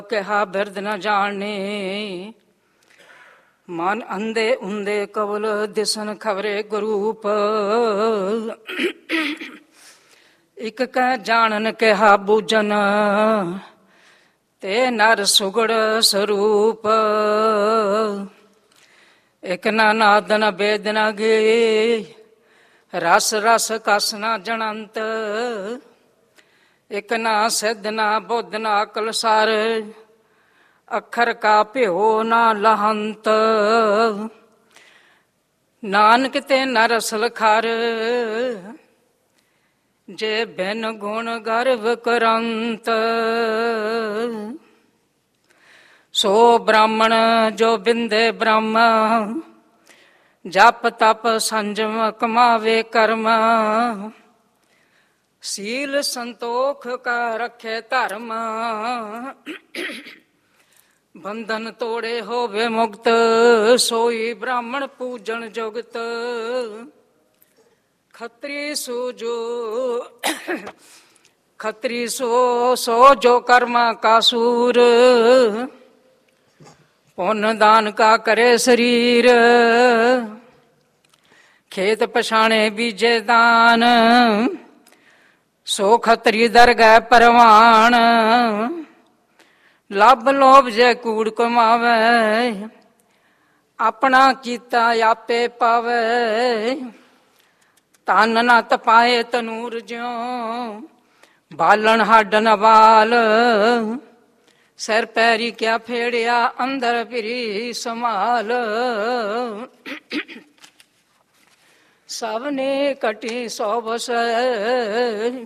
ਕਿਹਾ ਬਿਰਦ ਨ ਜਾਣੇ, ਮਨ ਅੰਧੇ ਉਂਦੇ ਕਵਲ ਦਿਸਨ ਖਬਰੇ ਗੁਰੂਪ। ਇਕ ਕਹਿ ਜਾਣਨ ਕਿਹਾ ਬੂਝਨ, ਤੇ ਨਰ ਸੁਗੜ ਸਰੂਪ। ਇਕ ਨਾ ਨਾਦ ਨ ਬੇਦ ਨ ਗੇ, ਰਸ ਰਸ ਕਸ ਨ ਜਣੰਤ। ਇਕ ਨਾ ਸਿੱਧ ਨਾ ਬੁੱਧ ਨਾ ਅਕਲ ਸਾਰ, ਅੱਖਰ ਕਾ ਭਿਓ ਨਾ ਲਹੰਤ। ਨਾਨਕ ਤੇ ਨਰ ਅਸਲ ਖਰ, ਜੇ ਬਿਨ ਗੁਣ ਗਰਵ ਕਰੰਤ। ਸੋ ਬ੍ਰਾਹਮਣ ਜੋ ਬਿੰਦੇ ਬ੍ਰਹਮ, ਜਪ ਤਪ ਸੰਜਮ ਕਮਾਵੇ ਕਰਮ। ਸੀਲ ਸੰਤੋਖ ਕਾ ਰੱਖੇ ਧਰਮ, ਬੰਧਨ ਤੋੜੇ ਹੋਵੇ ਮੁਕਤ। ਸੋਈ ਬ੍ਰਾਹਮਣ ਪੂਜਣ ਜੁਗਤ, ਖੱਤਰੀ ਸੋ ਜੋ ਕਰਮਾ ਕਾ ਸੂਰ। ਪੁੰਨ ਦਾਨ ਕਾ ਕਰੇ ਸਰੀਰ, ਖੇਤ ਪਛਾਣੇ ਬੀਜੇ ਦਾਨ। ਸੋ ਖੱਤਰੀ ਦਰਗਹਿ ਪਰਵਾਨ, ਲੱਭ ਲੋਭ ਜੇ ਕੂੜ ਕਮਾਵੇ। ਆਪਣਾ ਕੀਤਾ ਆਪੇ ਪਾਵੇ, ਤਨ ਨਾ ਤਪਾਏ ਤਨੂਰ ਜਿਉ। ਬਾਲਣ ਹੱਡ ਨ ਬਾਲ, ਸਿਰ ਪੈਰੀ ਕਿਆ ਫੇੜਿਆ ਅੰਦਰ ਫਿਰੀ ਸੰਭਾਲ। ਸਭ ਨੇ ਕਟੀ ਸੋ ਬਸੈ,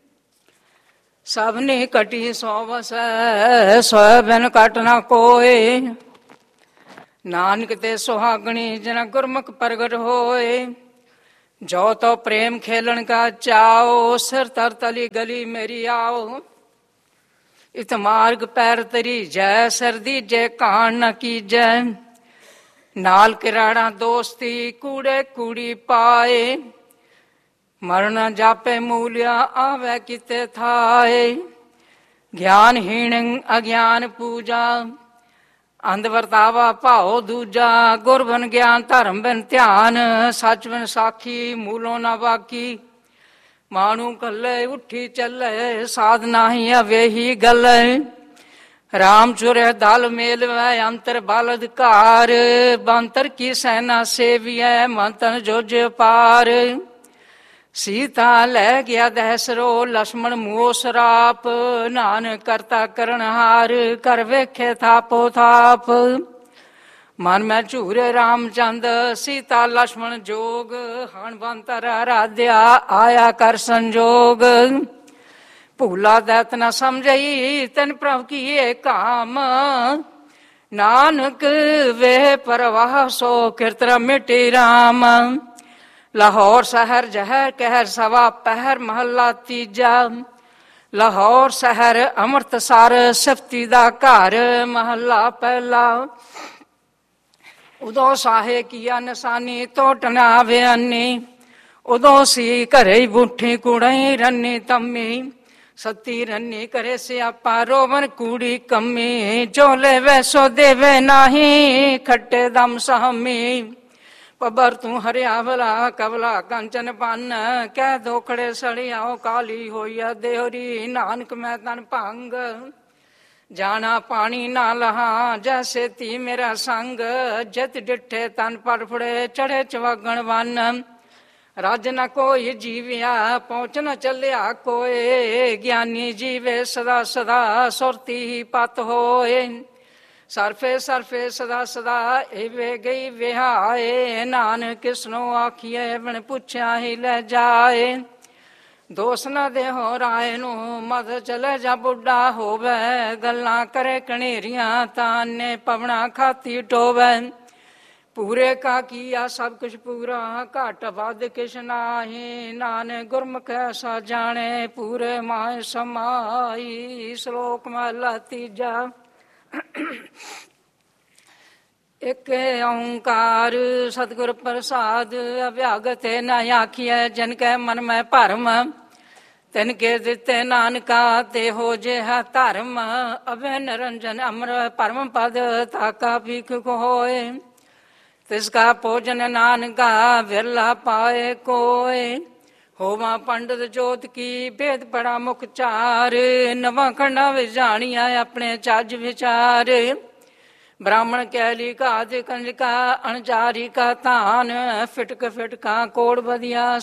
ਸਭ ਨੇ ਕਟੀ ਸੋ ਬਸੈ। ਸੋ ਬਿਨ ਕਟ ਨਾ ਕੋਏ, ਨਾਨਕ ਤੇ ਸੁਹਾਗਣੀ ਜਿਨ ਗੁਰਮੁਖ ਪ੍ਰਗਟ ਹੋਏ। ਜੋ ਤੋ ਪ੍ਰੇਮ ਖੇਲਣ ਕਾ ਚਾਓ, ਸਿਰ ਤਰ ਤਲੀ ਗਲੀ ਮੇਰੀ ਆਓ। ਇਤ ਮਾਰਗ ਪੈਰ ਤਰੀ ਜੈ, ਸਰਦੀ ਜੇ ਕਾਣ ਨ ਕੀਜੈ। ਨਾਲ ਕਿਰਾੜਾ ਦੋਸਤੀ, ਕੂੜੇ ਕੂੜੀ ਪਾਏ। ਮਰਨ ਜਾਪੇ ਮੂਲਿਆ, ਆਵੇ ਕਿਤੇ ਥਾਏ। ਗਿਆਨਹੀਣ ਅਗਿਆਨ ਪੂਜਾ, ਅੰਧ ਵਰਤਾਵਾ ਭਾਉ ਦੂਜਾ। ਗੁਰ ਬਿਨ ਗਿਆਨ ਧਰਮ ਬਿਨ ਧਿਆਨ, ਸੱਚ ਬਿਨ ਸਾਖੀ ਮੂਲੋਂ ਨਾ ਬਾਕੀ। ਮਾਣੂ ਕੱਲੇ ਉੱਠੀ ਚੱਲੇ, ਸਾਧ ਨਾਹੀ ਅਵੇਹੀ ਗੱਲੇ। ਰਾਮ ਚੁਰੇ ਦਲ ਮੇਲਵੈ, ਅੰਤਰ ਬਲਦ ਘਾਰ। ਬੰਤਰ ਕੀ ਸੈਨਾ ਸੇਵੀਐ, ਮੰਤਨ ਜੋਜ ਪਾਰ। ਸੀਤਾ ਲੈ ਗਿਆ ਦਹਿਸਰੋ, ਲਛਮਣ ਮੋਹ ਸਰਾਪ। ਨਾਨਕ ਕਰਤਾ ਕਰਨਹਾਰ, ਕਰ ਵੇਖੇ ਥਾਪੋ ਥਾਪ। ਮਨ ਮੈਂ ਝੂਰੇ ਰਾਮਚੰਦ, ਸੀਤਾ ਲਛਮਣ ਜੋਗ। ਹਣ ਬੰਤਰ ਆਰਾਧਿਆ, ਆਇਆ ਕਰ ਸੰਜੋਗ। ਭੂਲਾ ਦੈਤ ਨ ਸਮਝਈ, ਤੈਨ ਪ੍ਰਭ ਕੀਏ ਕਾਮ। ਨਾਨਕ ਵੇਹ ਪਰਵਾਹ, ਸੋ ਕਿਰਤ ਮਿਟੀ ਰਾਮ। ਲਾਹੌਰ ਸ਼ਹਿਰ ਜ਼ਹਿਰ ਕਹਿਰ, ਸਵਾ ਪਹਿਰ ਮਹੱਲਾ ਤੀਜਾ। ਲਾਹੌਰ ਸ਼ਹਿਰ ਅੰਮ੍ਰਿਤਸਰ, ਸਿਫਤੀ ਦਾ ਘਰ ਮਹੱਲਾ ਪਹਿਲਾ। ਉਦੋਂ ਸਾਹੇ ਕੀਆ ਨਿਸ਼ਾਨੀ, ਟੋਟ ਨਾ ਆਵੇ ਅੰਨੀ। ਉਦੋਂ ਸੀ ਘਰੇ ਬੂਠੀ ਕੁੜਈ, ਰੰਨੀ ਤੰਮੀ। ਸਤੀ ਰੰਨੀ ਕਰੇ ਸਿਆਪਾ, ਰੋਵਨ ਕੂੜੀ ਕੰਮੀ। ਜੋ ਲੈਵੇ ਸੋ ਦੇਵੇ ਨਾਹੀ, ਖੱਟੇ ਦਮ ਸਹਮੀ। ਪਬਰ ਤੂੰ ਹਰਿਆ ਭਲਾ, ਕਬਲਾ ਕੰਚਨ ਪੰਨ। ਕਹਿ ਦੋਖੜੇ ਸੜਿਆਓ, ਕਾਲੀ ਹੋਈਆ ਦੇਹਰੀ। ਨਾਨਕ ਮੈਂ ਤਨ ਭੰਗ, ਜਾਣਾ ਪਾਣੀ ਨਾ ਲਹਾ। ਜੈਸੇ ਤੀ ਮੇਰਾ ਸੰਗ, ਜਿਤ ਡਿੱਠੇ ਤਨ ਪੜਫੜੇ। ਚੜੇ ਚਵਾਗਣ ਵਨ, ਰੱਜ ਨ ਕੋਈ ਜੀਵਿਆ। ਪਹੁੰਚ ਨ ਚੱਲਿਆ ਕੋਏ, ਗਿਆਨੀ ਜੀਵੇ ਸਦਾ ਸਦਾ। ਸੁਰਤੀ ਹੀ ਪਤ ਹੋਏ, ਸਰਫੇ ਸਰਫੇ ਸਦਾ ਸਦਾ। ਏਵੇ ਗਈ ਵਿਹਾਏ, ਨਾਨਕ ਕਿਸਨੋ ਆਖੀਏ। ਬਿਨ ਪੁੱਛਿਆ ਹੀ ਲੈ ਜਾਏ। ਦੋਸ ਨ ਦੇਹੋ ਰਾਏ ਨੂੰ, ਮਦ ਚਲੇ ਜਾ ਬੁੱਢਾ ਹੋਵੇ। ਗੱਲਾਂ ਕਰੇ ਕਣੇਰੀਆਂ, ਤਾਨੇ ਪਵਣਾ ਖਾਤੀ ਟੋਵੇ। ਪੂਰੇ ਕਾ ਕੀਆ ਸਭ ਕੁਛ ਪੂਰਾ, ਘਟ ਵੱਧ ਕਿਛ ਨਾਹੀ। ਨਾਨਕ ਗੁਰਮੁਖ ਐਸਾ ਜਾਣੇ, ਪੂਰੇ ਮਾਹਿ ਸਮਾਈ। ਸ਼ਲੋਕ ਮਹਲਾ ਤੀਜਾ। ਇਕ ਓੰਕਾਰ ਸਤਿਗੁਰ ਪ੍ਰਸਾਦ, ਅਭਿਆਗਤ ਨ ਆਖੀਐ। ਜਿਨ ਕੈ ਮਨ ਮੈਂ ਭਰਮ, ਤਿਨ ਕੇ ਦਿੱਤੇ ਨਾਨਕਾ ਤੇ ਹੋ ਜਿਹਾ ਧਰਮ, ਅਵੇ ਨਿਰੰਜਨ ਅਮਰ ਪਰਮ ਪਦ ਤਾਕਾ ਭੀਖ ਹੋਏ। ਤਿਸ ਕਾ ਭੋਜਨ ਨਾਨਕਾ ਵਿਰਲਾ ਪਾਏ ਕੋਏ, ਹੋਵਾ ਪੰਡਤ ਜੋਤ ਕੀ ਭੇਦ ਬੜਾ ਮੁਖ ਚਾਰ, ਨਵਾਂ ਖੰਡਾ ਵਿੱਚ ਜਾਣੀਆ ਆਪਣੇ ਚੱਜ ਵਿਚਾਰ। ਬ੍ਰਾਹਮਣ ਕੈਲੀ ਘਾਤ ਕੰਜਕਾ ਅਣਜਾਰੀ ਕਾ ਧਾਨ, ਫਿਟਕ ਫਿਟਕਾ ਕੋੜ ਵਧੀਆ